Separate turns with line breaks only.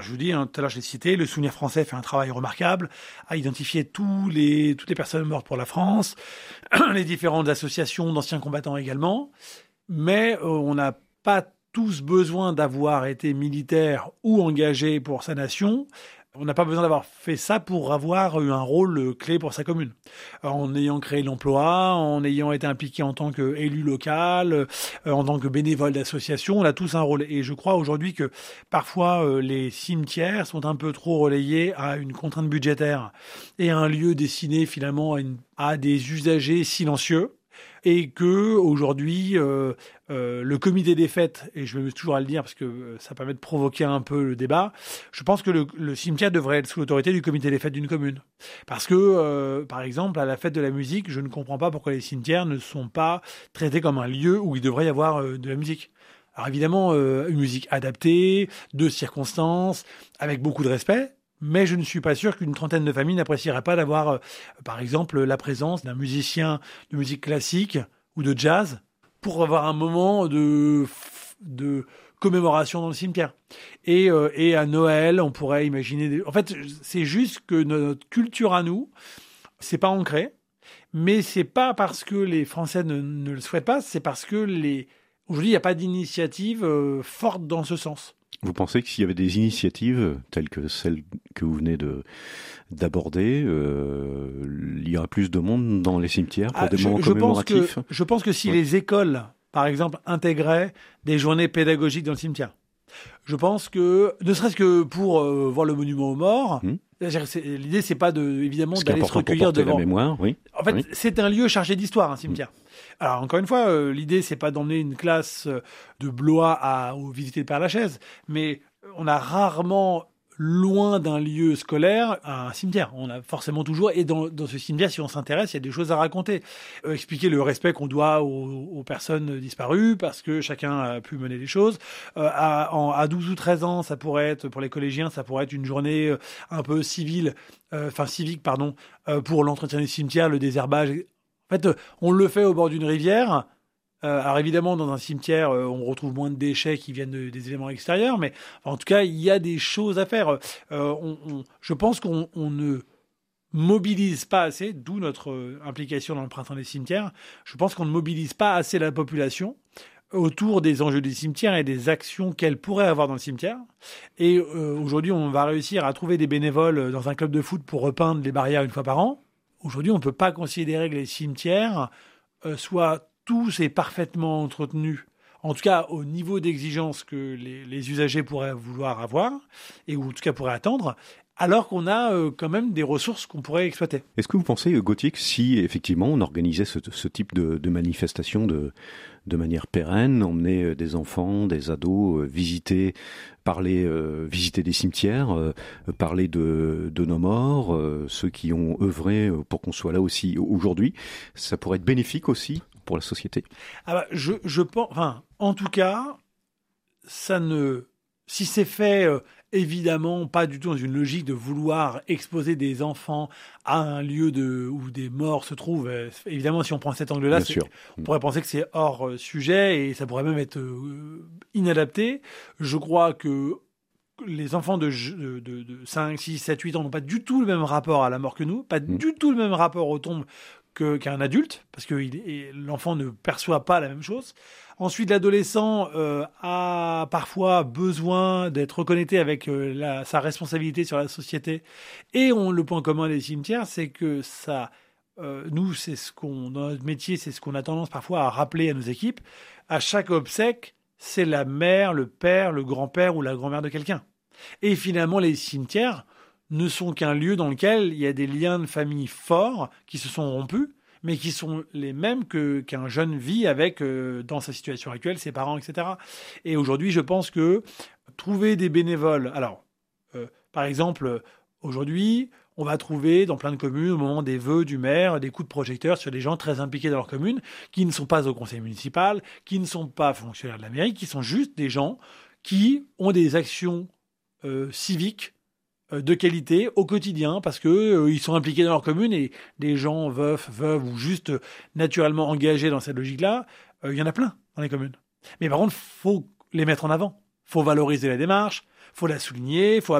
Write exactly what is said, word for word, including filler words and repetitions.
Je vous dis, hein, tout à l'heure je l'ai cité, le Souvenir français fait un travail remarquable à identifier tous les, toutes les personnes mortes pour la France, les différentes associations d'anciens combattants également, mais euh, on n'a pas tous besoin d'avoir été militaire ou engagé pour sa nation. On n'a pas besoin d'avoir fait ça pour avoir eu un rôle clé pour sa commune. En ayant créé l'emploi, en ayant été impliqué en tant qu'élu local, en tant que bénévole d'association, on a tous un rôle. Et je crois aujourd'hui que parfois les cimetières sont un peu trop relayés à une contrainte budgétaire et à un lieu destiné finalement à, une, à des usagers silencieux. Et que aujourd'hui, euh, euh, le comité des fêtes, et je vais toujours à le dire parce que ça permet de provoquer un peu le débat, je pense que le, le cimetière devrait être sous l'autorité du comité des fêtes d'une commune. Parce que, euh, par exemple, à la fête de la musique, je ne comprends pas pourquoi les cimetières ne sont pas traités comme un lieu où il devrait y avoir euh, de la musique. Alors évidemment, euh, une musique adaptée, de circonstances, avec beaucoup de respect. Mais je ne suis pas sûr qu'une trentaine de familles n'apprécieraient pas d'avoir, euh, par exemple, la présence d'un musicien de musique classique ou de jazz pour avoir un moment de, de commémoration dans le cimetière. Et, euh, et à Noël, on pourrait imaginer... Des... En fait, c'est juste que notre culture à nous, c'est pas ancré, mais c'est pas parce que les Français ne, ne le souhaitent pas, c'est parce que les... aujourd'hui, il n'y a pas d'initiative euh, forte dans ce sens.
Vous pensez que s'il y avait des initiatives telles que celles que vous venez de d'aborder, euh, il y aura plus de monde dans les cimetières pour ah, des
je,
moments
je
commémoratifs?
Pense que, je pense que si ouais. les écoles, par exemple, intégraient des journées pédagogiques dans le cimetière, je pense que, ne serait-ce que pour euh, voir le monument aux morts, hum. c'est, l'idée c'est pas de, évidemment
Ce
d'aller se recueillir devant.
La mémoire, oui.
En fait,
oui.
c'est un lieu chargé d'histoire, un cimetière. Hum. Alors, encore une fois, euh, l'idée, c'est pas d'emmener une classe de Blois à, ou visiter le Père-Lachaise, mais on a rarement, loin d'un lieu scolaire, un cimetière. On a forcément toujours, et dans, dans ce cimetière, si on s'intéresse, il y a des choses à raconter. Euh, expliquer le respect qu'on doit aux, aux personnes disparues, parce que chacun a pu mener les choses. Euh, à, en, à douze ou treize ans, ça pourrait être, pour les collégiens, ça pourrait être une journée un peu civile, enfin euh, civique, pardon, euh, pour l'entretien des cimetières, le désherbage. En fait, on le fait au bord d'une rivière. Euh, alors évidemment, dans un cimetière, euh, on retrouve moins de déchets qui viennent de, des éléments extérieurs, mais en tout cas, il y a des choses à faire. Euh, on, on, je pense qu'on on ne mobilise pas assez, d'où notre euh, implication dans le printemps des cimetières. Je pense qu'on ne mobilise pas assez la population autour des enjeux des cimetières et des actions qu'elle pourrait avoir dans le cimetière. Et euh, aujourd'hui, on va réussir à trouver des bénévoles dans un club de foot pour repeindre les barrières une fois par an. Aujourd'hui, on ne peut pas considérer que les cimetières euh, soient tous et parfaitement entretenus, en tout cas au niveau d'exigence que les, les usagers pourraient vouloir avoir, et ou en tout cas pourraient attendre, alors qu'on a euh, quand même des ressources qu'on pourrait exploiter.
Est-ce que vous pensez, Gauthier, que si effectivement on organisait ce, ce type de, de manifestation de, de manière pérenne, emmener des enfants, des ados, euh, visiter, parler, euh, visiter des cimetières, euh, parler de, de nos morts, euh, ceux qui ont œuvré pour qu'on soit là aussi aujourd'hui, ça pourrait être bénéfique aussi pour la société?
Ah bah, je, je pense, enfin, en tout cas, ça ne, si c'est fait, euh, évidemment, pas du tout dans une logique de vouloir exposer des enfants à un lieu de, où des morts se trouvent. Euh, évidemment, si on prend cet angle-là, c'est, on pourrait penser que c'est hors euh, sujet et ça pourrait même être euh, inadapté. Je crois que les enfants de, de, de, de cinq, six, sept, huit ans n'ont pas du tout le même rapport à la mort que nous, pas mmh. du tout le même rapport aux tombes Que, qu'un adulte, parce que il, l'enfant ne perçoit pas la même chose. Ensuite, l'adolescent euh, a parfois besoin d'être reconnecté avec euh, la, sa responsabilité sur la société. Et on, le point commun des cimetières, c'est que ça, euh, nous, c'est ce qu'on, dans notre métier, c'est ce qu'on a tendance parfois à rappeler à nos équipes. À chaque obsèque, c'est la mère, le père, le grand-père ou la grand-mère de quelqu'un. Et finalement, les cimetières ne sont qu'un lieu dans lequel il y a des liens de famille forts qui se sont rompus, mais qui sont les mêmes que, qu'un jeune vit avec, euh, dans sa situation actuelle, ses parents, et cetera. Et aujourd'hui, je pense que trouver des bénévoles... Alors, euh, par exemple, aujourd'hui, on va trouver dans plein de communes, au moment des vœux du maire, des coups de projecteur sur des gens très impliqués dans leur commune, qui ne sont pas au conseil municipal, qui ne sont pas fonctionnaires de la mairie, qui sont juste des gens qui ont des actions euh, civiques de qualité au quotidien parce que euh, ils sont impliqués dans leur commune et des gens veufs, veuves ou juste euh, naturellement engagés dans cette logique-là, il euh, y en a plein dans les communes. Mais par contre, faut les mettre en avant. faut valoriser la démarche, faut la souligner, faut